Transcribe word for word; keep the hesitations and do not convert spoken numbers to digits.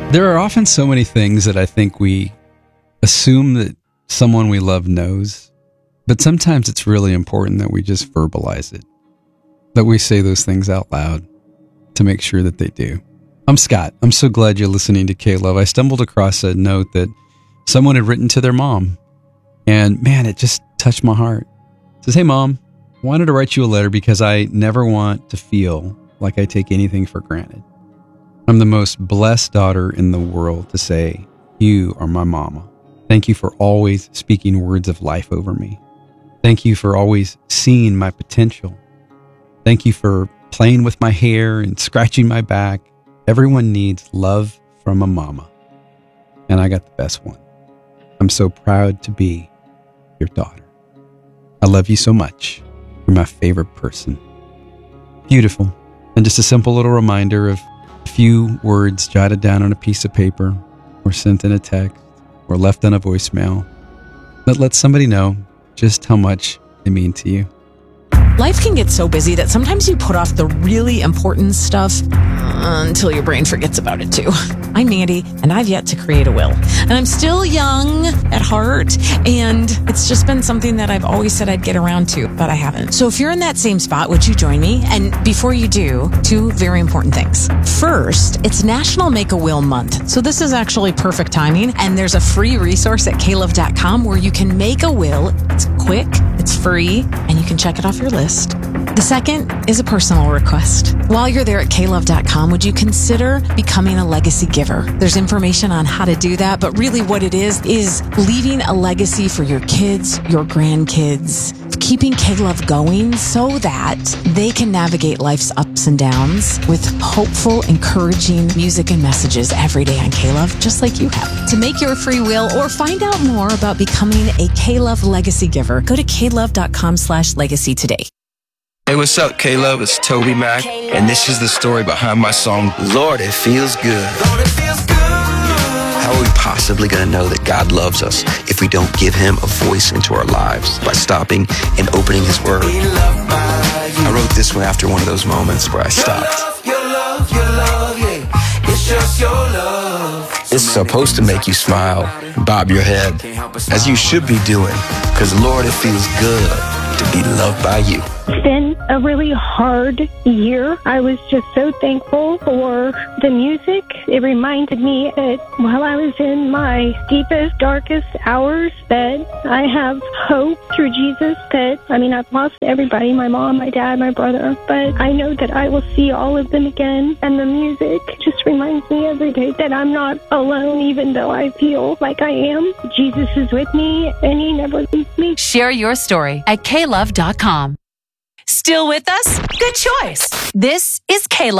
There are often so many things that I think we assume that someone we love knows, but sometimes it's really important that we just verbalize it, that we say those things out loud to make sure that they do. I'm Scott. I'm so glad you're listening to K-Love. I stumbled across a note that someone had written to their mom, and man, it just touched my heart. It says, "Hey mom, I wanted to write you a letter because I never want to feel like I take anything for granted. I'm the most blessed daughter in the world to say, you are my mama. Thank you for always speaking words of life over me. Thank you for always seeing my potential. Thank you for playing with my hair and scratching my back. Everyone needs love from a mama. And I got the best one. I'm so proud to be your daughter. I love you so much. You're my favorite person." Beautiful. And just a simple little reminder of a few words jotted down on a piece of paper or sent in a text or left on a voicemail that lets somebody know just how much they mean to you. Life can get so busy that sometimes you put off the really important stuff uh, until your brain forgets about it too. I'm Mandy, and I've yet to create a will. And I'm still young at heart, and it's just been something that I've always said I'd get around to, but I haven't. So if you're in that same spot, would you join me? And before you do, two very important things. First, it's National Make a Will Month. So this is actually perfect timing, and there's a free resource at K love dot com where you can make a will. It's quick, it's free, and you can check it off your list. The second is a personal request. While you're there at K love dot com, would you consider becoming a legacy giver? There's information on how to do that, but really what it is, is leaving a legacy for your kids, your grandkids, keeping K-Love going so that they can navigate life's ups and downs with hopeful, encouraging music and messages every day on K-Love, just like you have. To make your free will or find out more about becoming a K-Love legacy giver, go to K love dot com slash legacy today. Hey, what's up, K-Love? It's Toby Mac, and this is the story behind my song, Lord, It Feels Good. Lord, it feels good. How are we possibly going to know that God loves us if we don't give him a voice into our lives by stopping and opening his word? I wrote this one after one of those moments where I stopped. Your love, your love, your love, yeah. It's just your love. It's supposed to make you smile and bob your head, as you should be doing, because Lord, it feels good to be loved by you. It's been a really hard year. I was just so thankful for the music. It reminded me that while I was in my deepest, darkest hours, that I have hope through Jesus. That, I mean, I've lost everybody, my mom, my dad, my brother, but I know that I will see all of them again. And the music just reminds me every day that I'm not alone, even though I feel like I am. Jesus is with me, and he never leaves me. Share your story at K love dot com. Still with us? Good choice. This is K-Love.